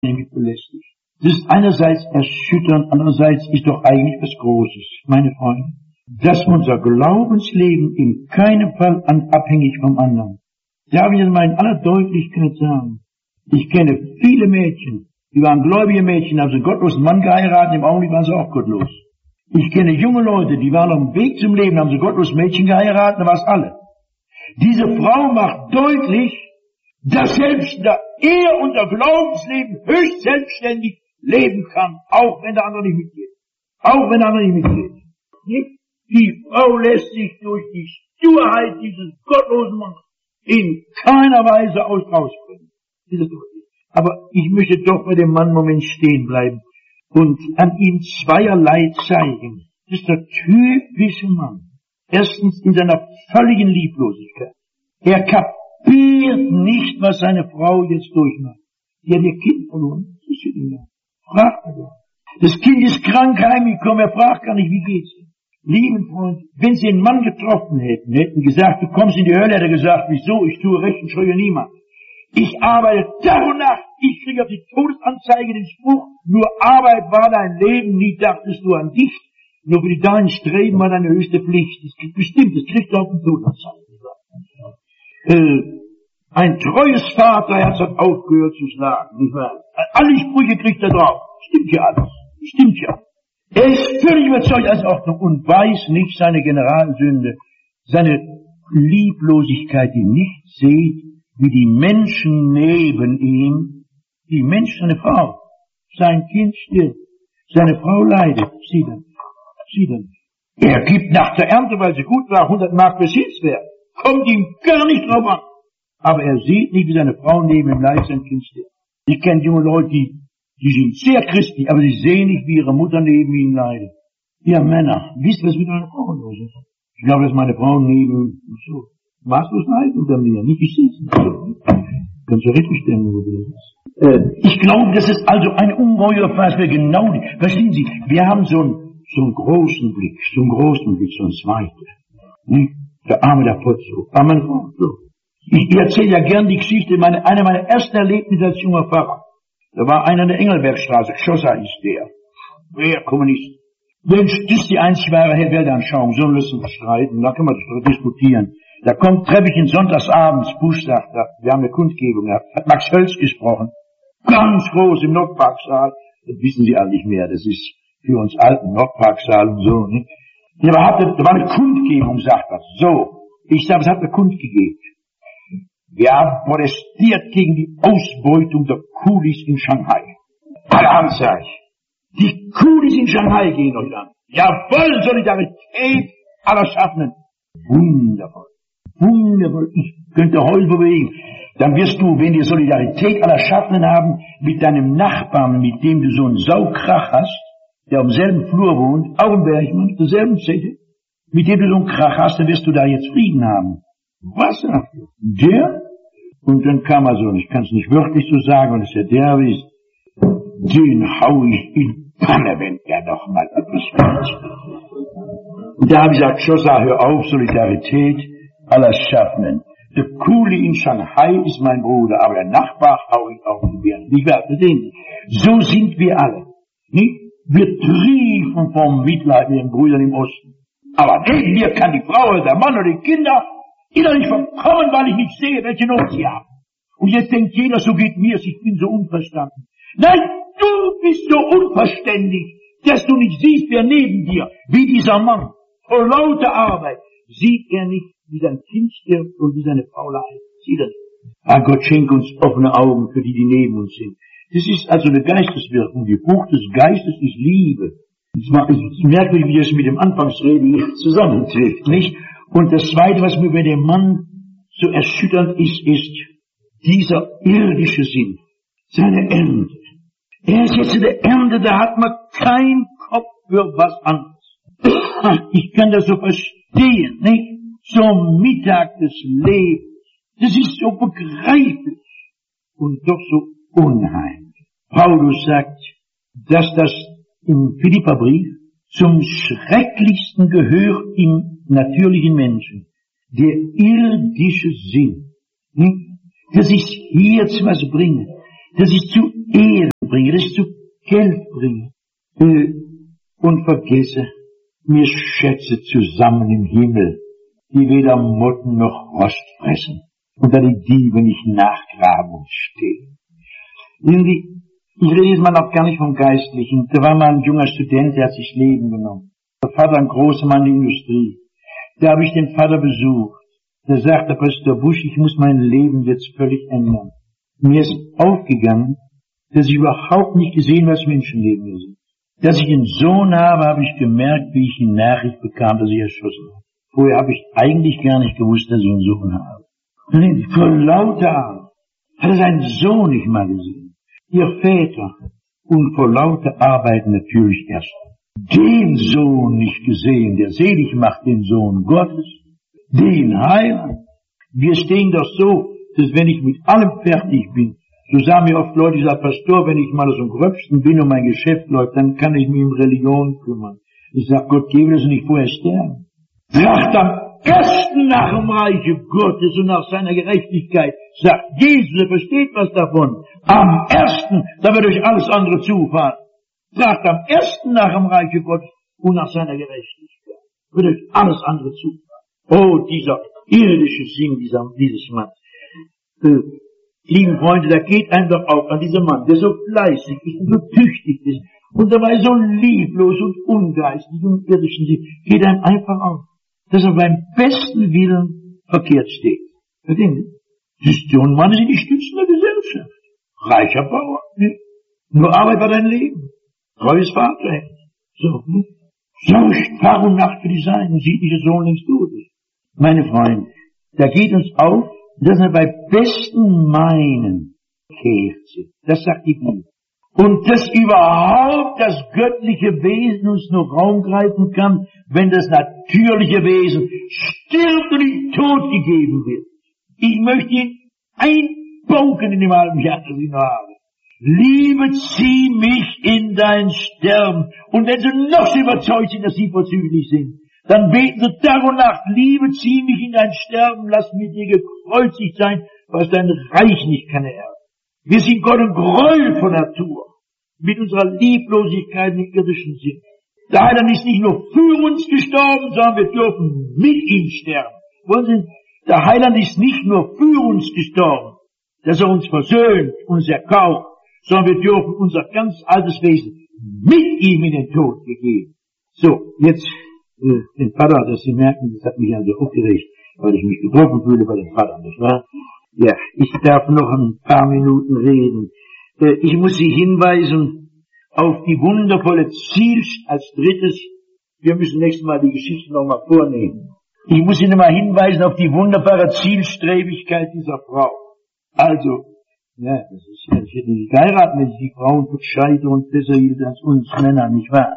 nämlich belästigt. Das ist einerseits erschütternd, andererseits ist doch eigentlich was Großes, meine Freunde, dass unser Glaubensleben in keinem Fall abhängig vom anderen. Darf ich das mal in aller Deutlichkeit sagen? Ich kenne viele Mädchen, die waren gläubige Mädchen, haben sie einen gottlosen Mann geheiratet, im Augenblick waren sie auch gottlos. Ich kenne junge Leute, die waren auf dem Weg zum Leben, haben sie gottlos Mädchen geheiratet, da war es alle. Diese Frau macht deutlich, dass selbst der Ehe und der Glaubensleben höchst selbstständig leben kann, auch wenn der andere nicht mitgeht. Auch wenn der andere nicht mitgeht. Die Frau lässt sich durch die Sturheit dieses gottlosen Mannes in keiner Weise rausbringen. Aber ich möchte doch bei dem Mann einen Moment stehen bleiben und an ihm zweierlei zeigen. Das ist der typische Mann. Erstens in seiner völligen Lieblosigkeit. Er kapiert nicht, was seine Frau jetzt durchmacht. Die hat ihr Kind verloren. Das ist nicht mehr. Fragt er. Das Kind ist krank heimgekommen. Er fragt gar nicht, wie geht's ihm? Lieben Freund, wenn sie einen Mann getroffen hätten gesagt, du kommst in die Hölle, hätte er gesagt, wieso? Ich tue recht und scheue niemand. Ich arbeite Tag und Nacht. Ich kriege auf die Todesanzeige den Spruch, nur Arbeit war dein Leben, nie dachtest du an dich. Nur für die deinen Streben war deine höchste Pflicht. Das kriegt bestimmt, das kriegt er auf die Todesanzeige. Ein treues Vaterherz hat aufgehört zu schlagen, nicht wahr? Alle Sprüche kriegt er drauf. Stimmt ja alles. Stimmt ja. Er ist völlig überzeugt als Ordnung und weiß nicht seine Generalsünde, seine Lieblosigkeit, die nicht sieht, wie die Menschen neben ihm, die Menschen, seine Frau, sein Kind stirbt, seine Frau leidet, sie dann. Er gibt nach der Ernte, weil sie gut war, 100 Mark Besitzwert, kommt ihm gar nicht drauf an. Aber er sieht nicht, wie seine Frau neben ihm leidet, sein Kind stirbt. Ich kenne junge Leute, die sind sehr christlich, aber sie sehen nicht, wie ihre Mutter neben ihnen leidet. Ja, Männer, wisst ihr, was mit einer Frau los ist? Ich glaube, dass meine Frau neben, so, maßlos leid unter mir, nicht ich sitze. Kannst du richtig stellen, wo du bist. Ich glaube, das ist also eine ungeheure Phase, genau, verstehen Sie, wir haben so einen großen Blick, so einen zweiten. Nicht? Der Arme der Potzo. Aber meine Frau, so. Ich erzähle ja gern die Geschichte, einer meiner ersten Erlebnisse als junger Pfarrer. Da war einer in der Engelbergstraße, Schosser ist der. Wer Kommunist? Das ist die einzig wahre Weltanschauung, so müssen wir streiten, da können wir diskutieren. Da kommt Treppchen sonntagsabends, Busch sagt, wir haben eine Kundgebung gehabt, hat Max Hölz gesprochen. Ganz groß im Nordparksaal. Das wissen Sie alle nicht mehr, das ist für uns alten Nordparksaal und so, nicht? Ja, da war eine Kundgebung, sagt er. So, ich sage, es hat eine Kundgebung. Wir haben protestiert gegen die Ausbeutung der Kulis in Shanghai. Alle Anzeichen. Die Kulis in Shanghai gehen euch an. Jawohl, Solidarität aller Schaffenden. Wundervoll. Wundervoll. Ich könnte heute bewegen. Dann wirst du, wenn wir Solidarität aller Schaffenden haben, mit deinem Nachbarn, mit dem du so einen Saukrach hast, der auf demselben Flur wohnt, auch im Bergmann, derselben Zeche, mit dem du so einen Krach hast, dann wirst du da jetzt Frieden haben. Was sagt er? Der? Und dann kam er so, ich kann es nicht wörtlich so sagen, und es ist ja der, wie den hau ich in Panne, wenn er noch mal etwas macht. Und da habe ich gesagt, Schossa, hör auf, Solidarität aller Schaffenden. Der Kuli in Shanghai ist mein Bruder, aber der Nachbar hau ich auf den Birnen. Nicht wahr? So sind wir alle. Nicht? Wir triefen vom Mitleid mit den Brüdern im Osten. Aber neben mir kann die Frau oder der Mann oder die Kinder innerlich verkommen, weil ich nicht sehe, welche Not sie haben. Und jetzt denkt jeder, so geht mir's, ich bin so unverstanden. Nein, du bist so unverständig, dass du nicht siehst, wer neben dir, wie dieser Mann, vor lauter Arbeit, sieht er nicht, wie sein Kind stirbt und wie seine Frau leidet. Sieht er nicht. Ah, Gott schenkt uns offene Augen für die neben uns sind. Das ist also eine Geisteswirkung. Die Frucht des Geistes ist Liebe. Es ist merkwürdig, wie das mit dem Anfangsreden zusammentrifft, nicht? Und das Zweite, was mir bei dem Mann so erschütternd ist, ist dieser irdische Sinn, seine Ernte. Er ist jetzt in der Ernte, da hat man keinen Kopf für was anderes. Ich kann das so verstehen, nicht? Zum Mittag des Lebens. Das ist so begreiflich und doch so unheimlich. Paulus sagt, dass das im Philipperbrief zum Schrecklichsten gehört im natürlichen Menschen. Der irdische Sinn. Das ist hier zu was bringen. Das ist zu Ehre. bringe, dass ich zu Geld bringe. Und vergesse, mir Schätze zusammen im Himmel, die weder Motten noch Rost fressen, und da die Diebe nicht nachgraben und stehlen. Ich rede jetzt mal noch gar nicht vom Geistlichen. Da war mal ein junger Student, der hat sich Leben genommen. Der Vater, ein großer Mann der Industrie. Da habe ich den Vater besucht. Da sagt der Pastor Busch, ich muss mein Leben jetzt völlig ändern. Mir ist aufgegangen, dass ich überhaupt nicht gesehen, was Menschenleben ist. Dass ich einen Sohn habe, habe ich gemerkt, wie ich die Nachricht bekam, dass ich erschossen habe. Vorher habe ich eigentlich gar nicht gewusst, dass ich einen Sohn habe. Vor lauter Angst hat er seinen Sohn nicht mal gesehen. Ihr Väter und vor lauter Arbeit natürlich erst den Sohn nicht gesehen, der selig macht, den Sohn Gottes, den Heiland. Wir stehen doch so, dass wenn ich mit allem fertig bin, so sagen mir oft Leute, ich sage, Pastor, wenn ich mal so am Gröbsten bin und mein Geschäft läuft, dann kann ich mich um Religion kümmern. Ich sage, Gott gebe, dass ich nicht vorher sterben. Tracht am ersten nach dem Reiche Gottes und nach seiner Gerechtigkeit, sagt Jesus, er versteht was davon. Am ersten, da wird euch alles andere zufahren. Tracht am ersten nach dem Reiche Gottes und nach seiner Gerechtigkeit, wird euch alles andere zufahren. Oh, dieser irdische Sinn dieses Mannes. Lieben Freunde, da geht einfach auch an dieser Mann, der so fleißig ist und so tüchtig ist und dabei so lieblos und ungeistig und irdischen Sinn, geht einem einfach auf, dass er beim besten Willen verkehrt steht. Verstehen Sie? So ein Mann ist die Stützen der Gesellschaft. Reicher Bauer, ne? Nur Arbeit war dein Leben. Treues Vaterherz. So, ne? Sorgt Tag und Nacht für die Seinen, sieht nicht, der Sohn links durch. Meine Freunde, da geht uns auf, dass wir bei besten Meinen kehrt sind. Das sagt die Bibel. Und dass überhaupt das göttliche Wesen uns nur Raum greifen kann, wenn das natürliche Wesen stirbt und in Tod gegeben wird. Ich möchte ihn einbauken in dem halben Jahr, das ich noch habe. Liebe, zieh mich in dein Sterben. Und wenn sie noch so überzeugt sind, dass sie vorzüglich sind, dann beten sie Tag und Nacht, Liebe, zieh mich in dein Sterben, lass mir dir gekreuzigt sein, was dein Reich nicht kann erben. Wir sind Gott ein Gräuel von Natur, mit unserer Lieblosigkeit im irdischen Sinn. Der Heiland ist nicht nur für uns gestorben, sondern wir dürfen mit ihm sterben. Wollen Sie, der Heiland ist nicht nur für uns gestorben, dass er uns versöhnt, uns erkauft, sondern wir dürfen unser ganz altes Wesen mit ihm in den Tod gegeben. So, jetzt den Vater, dass Sie merken, das hat mich also aufgeregt, weil ich mich getroffen fühle bei dem Vater, nicht wahr? Ja, ich darf noch ein paar Minuten reden. Ich muss Sie hinweisen auf die wundervolle als drittes, wir müssen nächstes Mal die Geschichte nochmal vornehmen. Ich muss Ihnen mal hinweisen auf die wunderbare Zielstrebigkeit dieser Frau. Also, ja, das ist ja, ich hätte nicht geheiratet, wenn sie die Frauen gescheiter und besser hielt als uns Männer, nicht wahr?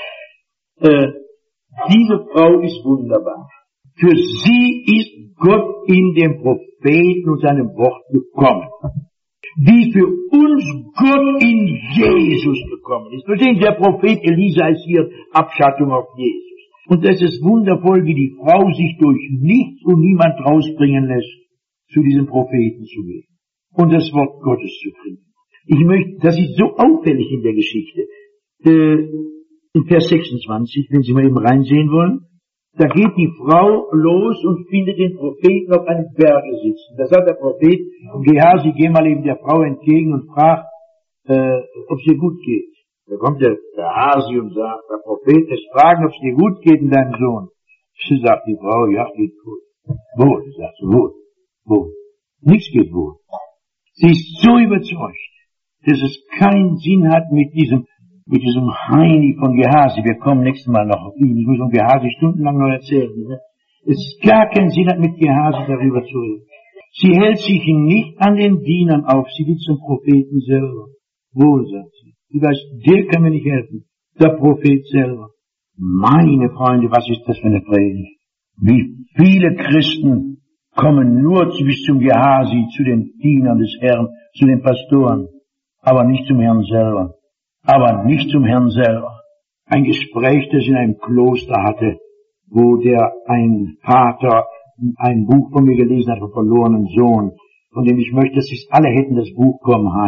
Diese Frau ist wunderbar. Für sie ist Gott in dem Propheten und seinem Wort gekommen. Wie für uns Gott in Jesus gekommen ist. Verstehen Sie, der Prophet Elisa ist hier Abschattung auf Jesus. Und es ist wundervoll, wie die Frau sich durch nichts und niemand rausbringen lässt, zu diesem Propheten zu gehen und das Wort Gottes zu kriegen. Ich möchte, das ist so auffällig in der Geschichte. In Vers 26, wenn Sie mal eben reinsehen wollen, da geht die Frau los und findet den Propheten auf einem Berge sitzen. Da sagt der Prophet, Gehazi, geh mal eben der Frau entgegen und frag, ob es ihr gut geht. Da kommt der Hasi und sagt, der Prophet lässt fragen, ob es dir gut geht in deinem Sohn. Sie sagt die Frau, ja, geht gut. Wohl, sagt sie, wohl, wohl. Nichts geht wohl. Sie ist so überzeugt, dass es keinen Sinn hat mit diesem Heini von Gehazi. Wir kommen nächstes Mal noch auf ihn. Ich muss um Gehazi stundenlang noch erzählen. Ne? Es gar keinen Sinn hat, mit Gehazi darüber zu reden. Sie hält sich nicht an den Dienern auf. Sie will zum Propheten selber. Wohl, sagt sie. Sie weiß, der kann mir nicht helfen. Der Prophet selber. Meine Freunde, was ist das für eine Predigt? Wie viele Christen kommen nur bis zum Gehazi, zu den Dienern des Herrn, zu den Pastoren, aber nicht zum Herrn selber. Aber nicht zum Herrn selber. Ein Gespräch, das ich in einem Kloster hatte, wo ein Vater ein Buch von mir gelesen hat, vom verlorenen Sohn, von dem ich möchte, dass sie es alle hätten, das Buch Komm heim.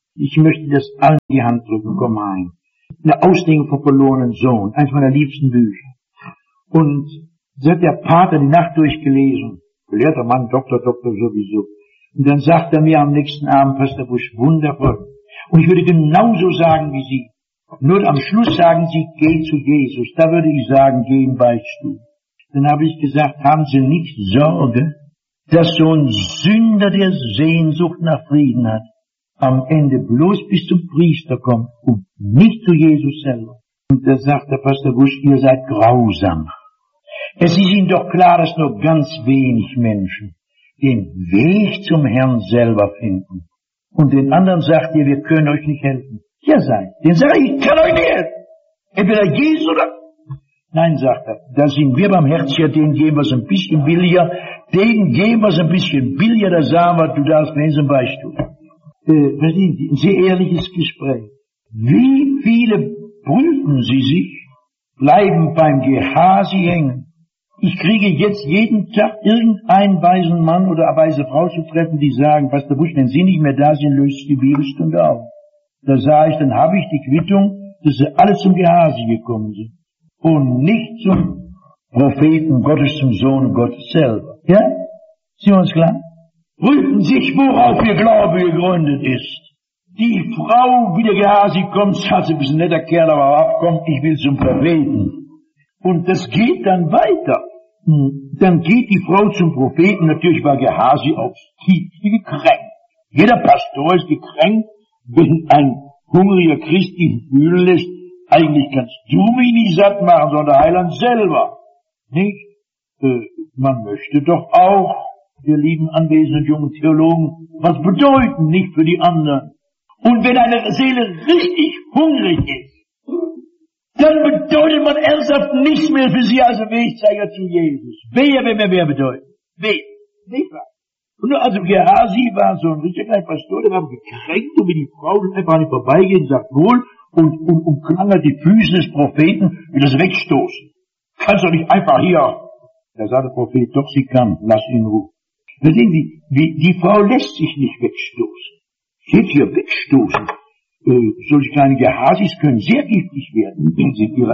Ich möchte das allen in die Hand drücken, komm rein. Eine Auslegung vom verlorenen Sohn, eines meiner liebsten Bücher. Und so hat der Pater die Nacht durchgelesen. Gelehrter Mann, Doktor sowieso. Und dann sagt er mir am nächsten Abend, Pastor Busch, wundervoll. Und ich würde genauso sagen wie Sie. Nur am Schluss sagen Sie, geh zu Jesus. Da würde ich sagen, geh in den Beichtstuhl. Dann habe ich gesagt, haben Sie nicht Sorge, dass so ein Sünder, der Sehnsucht nach Frieden hat, am Ende bloß bis zum Priester kommt und nicht zu Jesus selber. Und da sagt der Pastor Busch, ihr seid grausam. Es ist Ihnen doch klar, dass nur ganz wenig Menschen den Weg zum Herrn selber finden. Und den anderen sagt ihr, wir können euch nicht helfen. Ja, seid. Den sage ich kann euch nicht helfen. Entweder Jesus oder... Nein, sagt er, da sind wir barmherziger, denen geben wir es ein bisschen billiger, denen geben wir es ein bisschen billiger, da sagen wir, du darfst mir zum Beichtstuhl. Verstehen Sie, ein sehr ehrliches Gespräch. Wie viele prüfen Sie sich, bleiben beim Gehasi hängen? Ich kriege jetzt jeden Tag irgendeinen weisen Mann oder eine weise Frau zu treffen, die sagen, Pastor Busch, wenn Sie nicht mehr da sind, löst die Bibelstunde auf. Da sage ich, dann habe ich die Quittung, dass Sie alle zum Gehasi gekommen sind. Und nicht zum Propheten Gottes, zum Sohn Gottes selber. Ja? Sind wir uns klar? Prüfen sich, worauf Ihr Glaube gegründet ist. Die Frau, wie der Gehasi kommt, sagt sie, bist ein netter Kerl, aber abkommt, ich will zum Propheten. Und das geht dann weiter. Dann geht die Frau zum Propheten, natürlich war Gehasi aufs Tiefste gekränkt. Jeder Pastor ist gekränkt, wenn ein hungriger Christ ihn fühlen lässt, eigentlich kannst du mich nicht satt machen, sondern der Heiland selber. Nicht? Man möchte doch auch, wir lieben anwesenden jungen Theologen, was bedeuten, nicht für die anderen. Und wenn eine Seele richtig hungrig ist, dann bedeutet man ernsthaft nichts mehr für sie als Wegzeiger zu Jesus. Wer bedeutet? Wer? Nicht wahr? Und also Gehasi war so ein richtiger kleiner Pastor, der war gekränkt, und wie die Frau einfach nicht vorbeigehen, sagt wohl, und umklangert die Füße des Propheten, will das wegstoßen. Kannst doch nicht einfach hier. Da sagt der Prophet, doch sie kann, lass ihn ruhen. Verstehen Sie, die Frau lässt sich nicht wegstoßen. Steht hier wegstoßen. Solche kleine Gehasis können sehr giftig werden, wenn sie in ihrer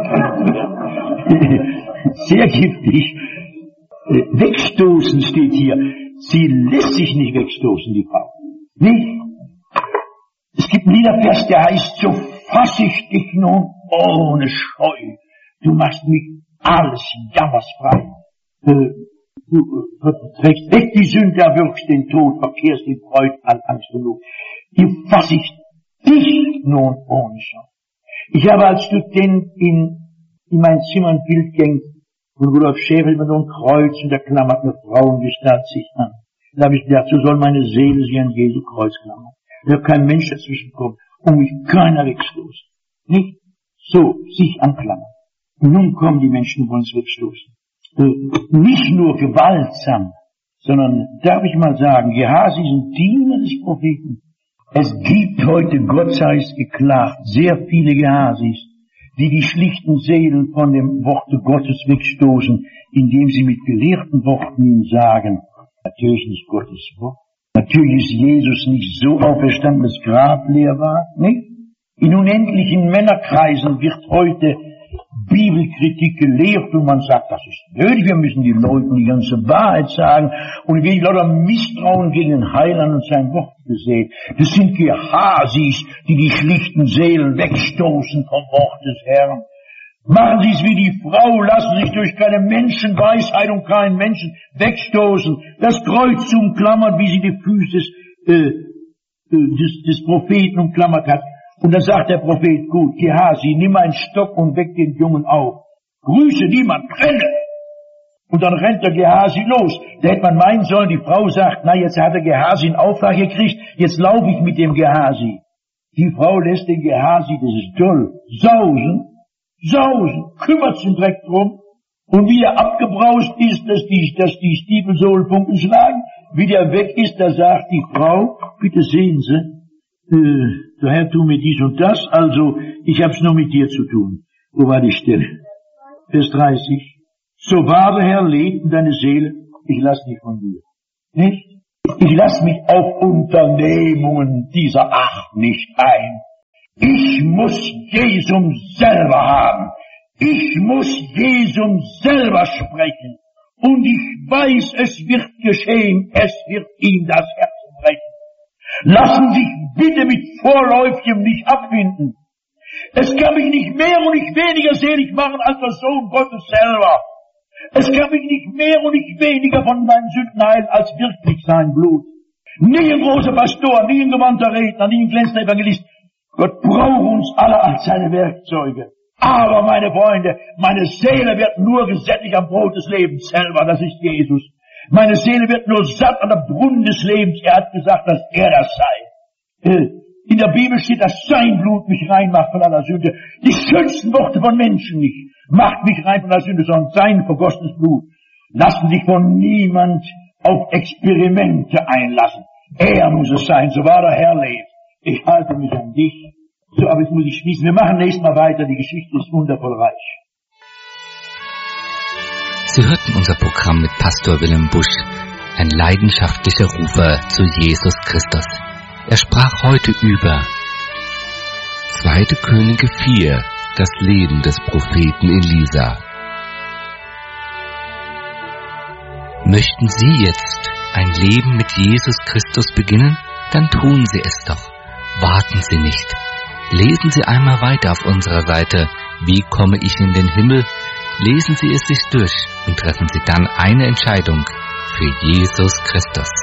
sehr giftig. Wegstoßen steht hier. Sie lässt sich nicht wegstoßen, die Frau. Nicht? Es gibt einen Liedervers, der heißt, so fass ich dich nun ohne Scheu. Du machst mich alles jammersfrei. Du trägst weg die Sünde, erwürgst den Tod, verkehrst in Freud, all Angst und Not. Hier fass ich dich nun ohne Scheu. Ich habe als Student in mein Zimmer ein Bild gehängt von Rudolf Schäfer mit so einem Kreuz, und da klammert eine Frauengestalt sich an. Da habe ich gedacht, so soll meine Seele sich an Jesu Kreuz klammern. Da kein Mensch dazwischen kommt und mich keiner wegstoßen. Nicht so sich anklammern. Und nun kommen die Menschen, die wollen uns wegstoßen. Nicht nur gewaltsam, sondern, darf ich mal sagen, Gehasi sind Diener des Propheten. Es gibt heute, Gott sei es geklagt, sehr viele Gehasis, die schlichten Seelen von dem Worte Gottes wegstoßen, indem sie mit gelehrten Worten sagen, natürlich nicht Gottes Wort. Natürlich ist Jesus nicht so auferstanden, dass Grab leer war, nicht? In unendlichen Männerkreisen wird heute Bibelkritik gelehrt und man sagt, das ist nötig, wir müssen den Leuten die ganze Wahrheit sagen, und wie lauter Misstrauen gegen den Heiland und sein Wort gesät. Das sind Gehasis, die schlichten Seelen wegstoßen vom Wort des Herrn. Machen Sie es wie die Frau, lassen sich durch keine Menschenweisheit und keinen Menschen wegstoßen. Das Kreuz umklammert, wie sie die Füße des Propheten umklammert hat. Und dann sagt der Prophet, gut, Gehasi, nimm einen Stock und weck den Jungen auf. Grüße niemand, renne! Und dann rennt der Gehasi los. Da hätte man meinen sollen, die Frau sagt, na, jetzt hat der Gehasi einen Auftrag gekriegt, jetzt laufe ich mit dem Gehasi. Die Frau lässt den Gehasi, das ist toll, sausen, kümmert sich direkt drum. Und wie er abgebraust ist, dass die Stiefelsohlenfunken schlagen, wie der weg ist, da sagt die Frau, bitte sehen Sie, der Herr tut mir dies und das, also ich hab's nur mit dir zu tun. Wo war die Stelle? Vers 30. So wahr der Herr lebt in deine Seele, ich lass dich von dir. Nicht? Ich lasse mich auf Unternehmungen dieser Art nicht ein. Ich muss Jesum selber haben. Ich muss Jesum selber sprechen. Und ich weiß, es wird geschehen. Es wird ihm das Herz brechen. Lassen Sie sich bitte mit Vorläufigem nicht abfinden. Es kann mich nicht mehr und nicht weniger selig machen als der Sohn Gottes selber. Es kann mich nicht mehr und nicht weniger von meinen Sünden heilen als wirklich sein Blut. Nie ein großer Pastor, nie ein gewandter Redner, nie ein glänzender Evangelist. Gott braucht uns alle als seine Werkzeuge. Aber, meine Freunde, meine Seele wird nur gesättigt am Brot des Lebens selber, das ist Jesus. Meine Seele wird nur satt an der Brunnen des Lebens. Er hat gesagt, dass er das sei. In der Bibel steht, dass sein Blut mich reinmacht von aller Sünde. Die schönsten Worte von Menschen nicht. Macht mich rein von aller Sünde, sondern sein vergossenes Blut. Lassen sich von niemand auf Experimente einlassen. Er muss es sein, so wahr der Herr lebt. Ich halte mich an dich. So, aber jetzt muss ich schließen. Wir machen nächstes Mal weiter. Die Geschichte ist wundervoll reich. Sie hörten unser Programm mit Pastor Willem Busch, ein leidenschaftlicher Rufer zu Jesus Christus. Er sprach heute über 2. Könige 4, das Leben des Propheten Elisa. Möchten Sie jetzt ein Leben mit Jesus Christus beginnen? Dann tun Sie es doch. Warten Sie nicht. Lesen Sie einmal weiter auf unserer Seite Wie komme ich in den Himmel? Lesen Sie es sich durch und treffen Sie dann eine Entscheidung für Jesus Christus.